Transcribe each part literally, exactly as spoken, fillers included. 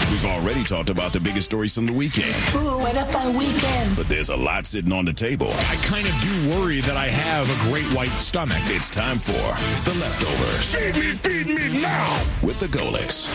We've already talked about the biggest stories from the weekend. Ooh, what a fun weekend. But there's a lot sitting on the table. I kind of do worry that I have a great white stomach. It's time for The Leftovers. Feed me, feed me now! With the Golics.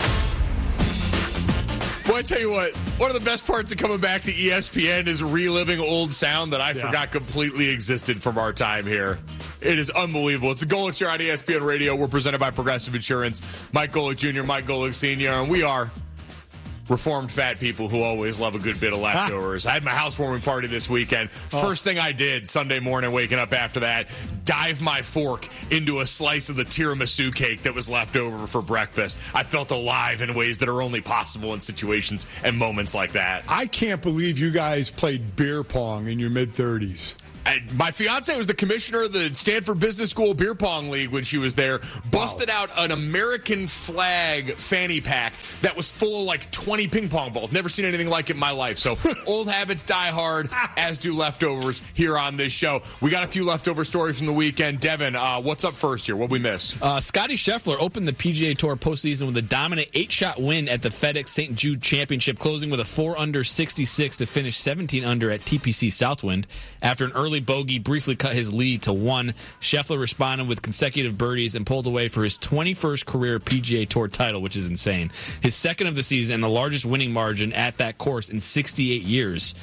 Well, I tell you what, one of the best parts of coming back to E S P N is reliving old sound that I yeah. forgot completely existed from our time here. It is unbelievable. It's the Golics here on E S P N Radio. We're presented by Progressive Insurance. Mike Golic Junior, Mike Golic Senior, and we are reformed fat people who always love a good bit of leftovers. I had my housewarming party this weekend. Oh. First thing I did Sunday morning, waking up after that, dive my fork into a slice of the tiramisu cake that was left over for breakfast. I felt alive in ways that are only possible in situations and moments like that. I can't believe you guys played beer pong in your mid-thirties. And my fiance was the commissioner of the Stanford Business School Beer Pong League when she was there. Busted wow. out an American flag fanny pack that was full of like twenty ping pong balls. Never seen anything like it in my life. So old habits die hard, as do leftovers here on this show. We got a few leftover stories from the weekend. Devin, uh, what's up first here? What we miss? Uh, Scotty Scheffler opened the P G A Tour postseason with a dominant eight-shot win at the FedEx Saint Jude Championship, closing with a four under sixty-six to finish seventeen under at T P C Southwind. After an early bogey briefly cut his lead to one, Scheffler responded with consecutive birdies and pulled away for his twenty-first career P G A Tour title, which is insane. His second of the season and the largest winning margin at that course in sixty-eight years.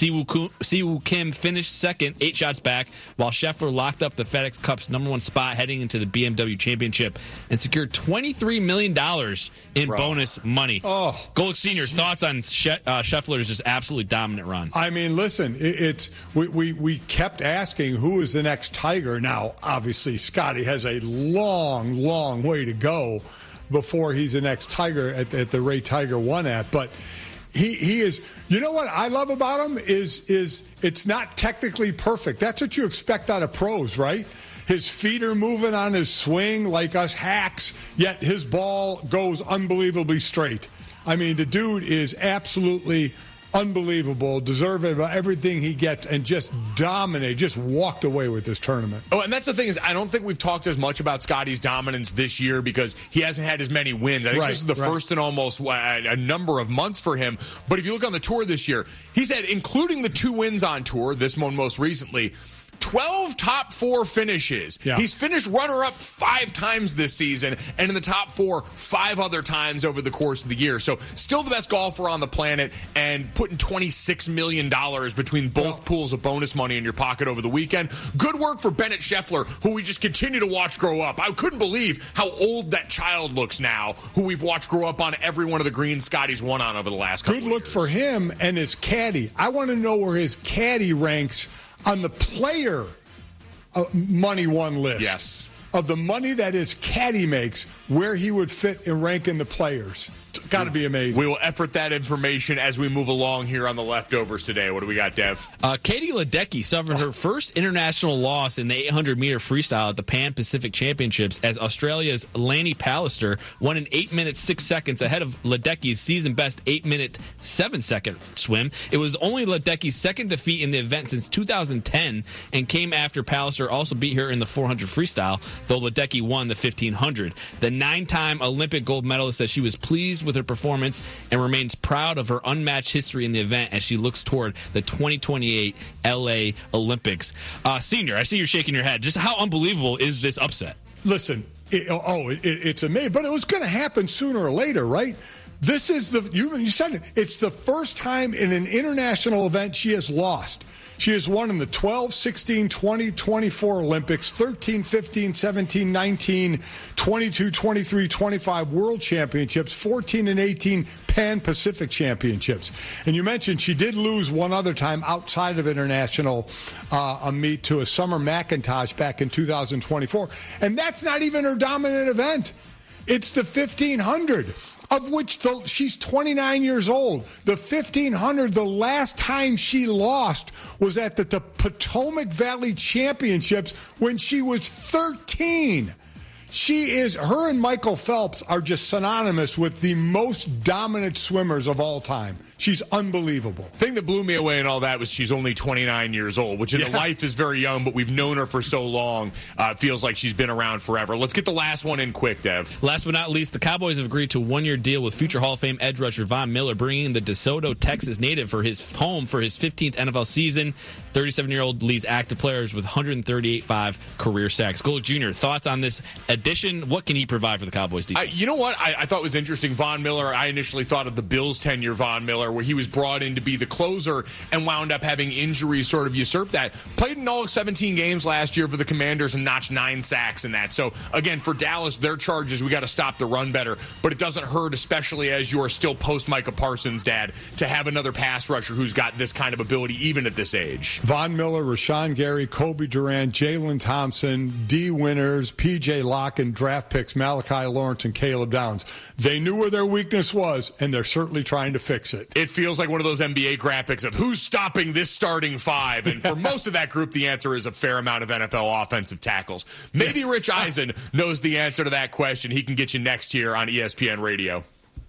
Siwoo Kim finished second, eight shots back, while Scheffler locked up the FedEx Cup's number one spot heading into the B M W Championship and secured twenty-three million dollars in Bro. bonus money. Oh, Golic Senior, thoughts on she- uh, Scheffler's just absolutely dominant run? I mean, listen, it, it's we, we, we kept asking who is the next Tiger. Now, obviously, Scotty has a long, long way to go before he's the next Tiger at, at the rate Tiger won at, but He he is. You know what I love about him is is it's not technically perfect. That's what you expect out of pros, right? His feet are moving on his swing like us hacks, yet his ball goes unbelievably straight. I mean, the dude is absolutely unbelievable, deserving of everything he gets, and just dominate, just walked away with this tournament. Oh, and that's the thing is, I don't think we've talked as much about Scotty's dominance this year because he hasn't had as many wins. I think right, this is the right. first in almost a number of months for him. But if you look on the tour this year, he's had, including the two wins on tour, this one most recently, twelve top four finishes. Yeah. He's finished runner-up five times this season, and in the top four, five other times over the course of the year. So still the best golfer on the planet, and putting twenty-six million dollars between both well, pools of bonus money in your pocket over the weekend. Good work for Bennett Scheffler, who we just continue to watch grow up. I couldn't believe how old that child looks now, who we've watched grow up on every one of the greens Scotty's won on over the last couple Good of look years. for him and his caddy. I want to know where his caddy ranks on the player uh, money one list. Yes. Of the money that his caddy makes, where he would fit and rank in the players. Got to be amazing. We will effort that information as we move along here on the leftovers today. What do we got, Dev? Uh, Katie Ledecky suffered her first international loss in the eight hundred meter freestyle at the Pan Pacific Championships as Australia's Lanny Pallister won in eight minutes six seconds ahead of Ledecky's season-best eight minute seven second swim. It was only Ledecky's second defeat in the event since two thousand ten and came after Pallister also beat her in the four hundred freestyle, though Ledecky won the fifteen hundred. The nine-time Olympic gold medalist said she was pleased with her performance and remains proud of her unmatched history in the event as she looks toward the twenty twenty-eight L A Olympics. Uh, Senior, I see you're shaking your head. Just how unbelievable is this upset? Listen, it, oh, it, it's amazing, but it was going to happen sooner or later, right? This is the, you, you said it, it's the first time in an international event she has lost. She has won in the twelve, sixteen, twenty, twenty-four Olympics, thirteen, fifteen, seventeen, nineteen, twenty-two, twenty-three, twenty-five World Championships, fourteen and eighteen Pan-Pacific Championships. And you mentioned she did lose one other time outside of international uh, a meet to a Summer McIntosh back in two thousand twenty-four. And that's not even her dominant event. It's the fifteen hundred. Of which the, she's twenty-nine years old. The fifteen hundred, the last time she lost was at the, the Potomac Valley Championships when she was thirteen. She is, her and Michael Phelps are just synonymous with the most dominant swimmers of all time. She's unbelievable. The thing that blew me away and all that was she's only twenty-nine years old, which in yeah. life is very young, but we've known her for so long. Uh, feels like she's been around forever. Let's get the last one in quick, Dev. Last but not least, the Cowboys have agreed to a one-year deal with future Hall of Fame edge rusher Von Miller, bringing the DeSoto, Texas native for his home for his fifteenth N F L season. thirty-seven-year-old leads active players with one hundred thirty-eight point five career sacks. Gold Junior, thoughts on this addition? What can he provide for the Cowboys defense? Uh, you know what I, I thought was interesting? Von Miller, I initially thought of the Bills' tenure Von Miller, where he was brought in to be the closer and wound up having injuries sort of usurp that. Played in all seventeen games last year for the Commanders and notched nine sacks in that. So, again, for Dallas, their charge is we got to stop the run better. But it doesn't hurt, especially as you are still post-Micah Parsons, Dad, to have another pass rusher who's got this kind of ability even at this age. Von Miller, Rashawn Gary, Kobe Durant, Jalen Thompson, D. Winters, P J. Locke, and draft picks Malachi Lawrence and Caleb Downs. They knew where their weakness was, and they're certainly trying to fix it. It feels like one of those N B A graphics of who's stopping this starting five. And for most of that group, the answer is a fair amount of N F L offensive tackles. Maybe Rich Eisen knows the answer to that question. He can get you next year on E S P N Radio.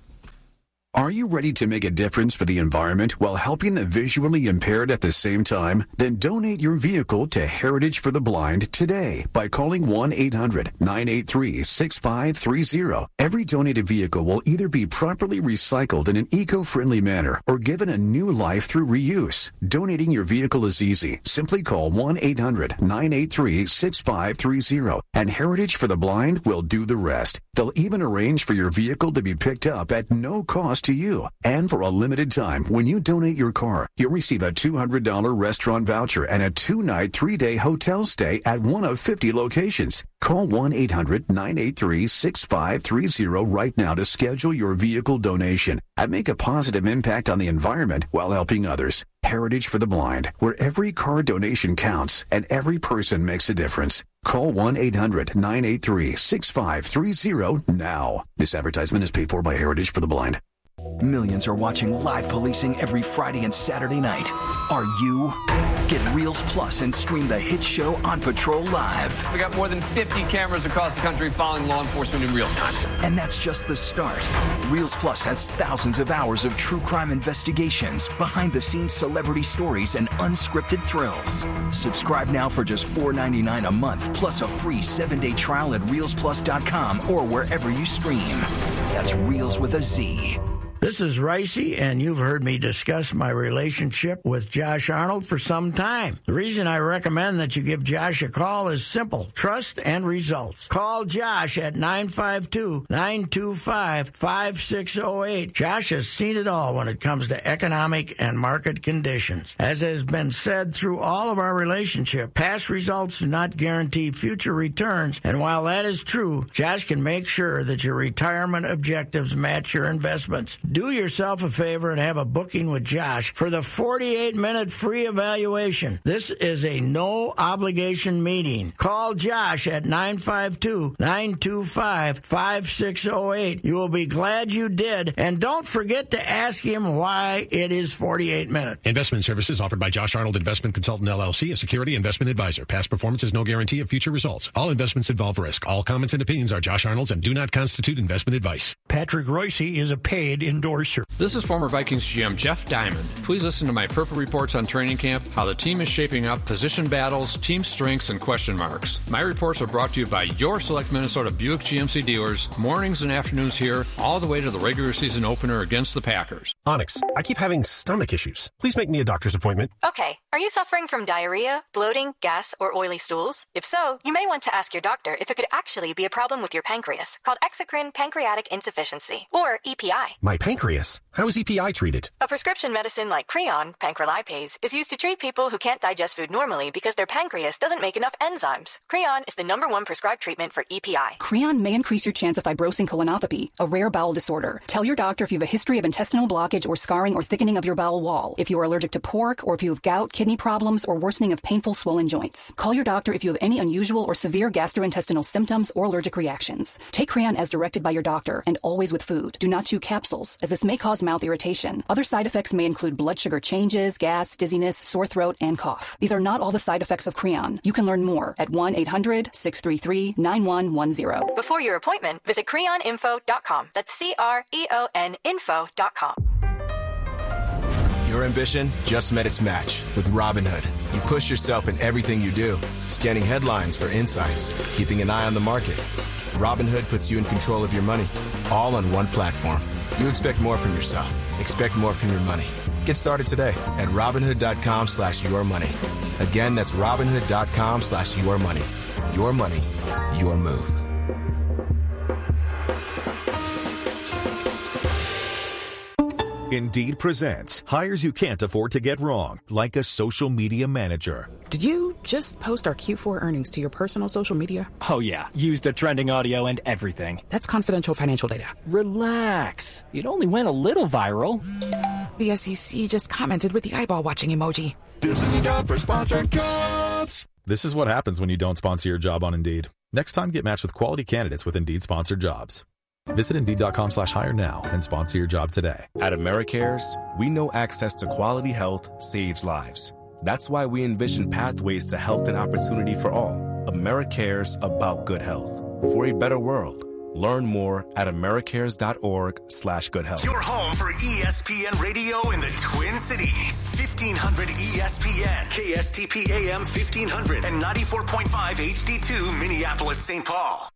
Are you ready to make a difference for the environment while helping the visually impaired at the same time? Then donate your vehicle to Heritage for the Blind today by calling one eight hundred nine eight three six five three zero. Every donated vehicle will either be properly recycled in an eco-friendly manner or given a new life through reuse. Donating your vehicle is easy. Simply call one eight hundred nine eight three six five three zero and Heritage for the Blind will do the rest. They'll even arrange for your vehicle to be picked up at no cost to you. And for a limited time, when you donate your car, you'll receive a two hundred dollars restaurant voucher and a two-night, three-day hotel stay at one of fifty locations. Call one eight hundred nine eight three six five three zero right now to schedule your vehicle donation and make a positive impact on the environment while helping others. Heritage for the Blind, where every car donation counts and every person makes a difference. Call one eight hundred nine eight three six five three zero now. This advertisement is paid for by Heritage for the Blind. Millions are watching live policing every Friday and Saturday night. Are you? Get Reels Plus and stream the hit show On Patrol live. We got more than fifty cameras across the country following law enforcement in real time. And that's just the start. Reels Plus has thousands of hours of true crime investigations, behind-the-scenes celebrity stories, and unscripted thrills. Subscribe now for just four ninety-nine a month, plus a free seven-day trial at reels plus dot com or wherever you stream. That's Reels with a Z. This is Ricey, and you've heard me discuss my relationship with Josh Arnold for some time. The reason I recommend that you give Josh a call is simple: trust and results. Call Josh at nine five two, nine two five, five six zero eight. Josh has seen it all when it comes to economic and market conditions. As has been said through all of our relationship, past results do not guarantee future returns, and while that is true, Josh can make sure that your retirement objectives match your investments. Do yourself a favor and have a booking with Josh for the forty-eight minute free evaluation. This is a no-obligation meeting. Call Josh at nine five two, nine two five, five six zero eight. You will be glad you did. And don't forget to ask him why it is forty-eight minutes. Investment services offered by Josh Arnold Investment Consultant, L L C, a security investment advisor. Past performance is no guarantee of future results. All investments involve risk. All comments and opinions are Josh Arnold's and do not constitute investment advice. Patrick Royce is a paid endorser. This is former Vikings G M Jeff Diamond. Please listen to my Purple Reports on training camp, how the team is shaping up, position battles, team strengths, and question marks. My reports are brought to you by your select Minnesota Buick G M C dealers, mornings and afternoons here, all the way to the regular season opener against the Packers. Onyx, I keep having stomach issues. Please make me a doctor's appointment. Okay. Are you suffering from diarrhea, bloating, gas, or oily stools? If so, you may want to ask your doctor if it could actually be a problem with your pancreas, called exocrine pancreatic insufficiency, or E P I. My pancreas? How is E P I treated? A prescription medicine like Creon, pancrelipase, is used to treat people who can't digest food normally because their pancreas doesn't make enough enzymes. Creon is the number one prescribed treatment for E P I. Creon may increase your chance of fibrosing colonopathy, a rare bowel disorder. Tell your doctor if you have a history of intestinal blockage or scarring or thickening of your bowel wall, if you are allergic to pork, or if you have gout, kidney problems, or worsening of painful swollen joints. Call your doctor if you have any unusual or severe gastrointestinal symptoms or allergic reactions. Take Creon as directed by your doctor and always with food. Do not chew capsules. as this may cause mouth irritation. Other side effects may include blood sugar changes, gas, dizziness, sore throat, and cough. These are not all the side effects of Creon. You can learn more at one eight hundred six three three nine one one zero. Before your appointment, visit creon info dot com. That's C R E O N info dot com. Your ambition just met its match with Robinhood. You push yourself in everything you do, scanning headlines for insights, keeping an eye on the market. Robinhood puts you in control of your money, all on one platform. You expect more from yourself. Expect more from your money. Get started today at Robinhood.com slash your money. Again, that's Robinhood.com slash your money. Your money, your move. Indeed presents hires you can't afford to get wrong, like a social media manager. Did you just post our Q four earnings to your personal social media? Oh, yeah. Used the trending audio and everything. That's confidential financial data. Relax. It only went a little viral. The S E C just commented with the eyeball watching emoji. This is the job for sponsored jobs. This is what happens when you don't sponsor your job on Indeed. Next time, get matched with quality candidates with Indeed sponsored jobs. Visit Indeed.com slash hire now and sponsor your job today. At AmeriCares, we know access to quality health saves lives. That's why we envision pathways to health and opportunity for all. AmeriCares, about good health. For a better world. Learn more at americares.org slash good health. Your home for E S P N Radio in the Twin Cities. fifteen hundred E S P N, K S T P A M fifteen hundred, and ninety-four point five H D two Minneapolis, Saint Paul.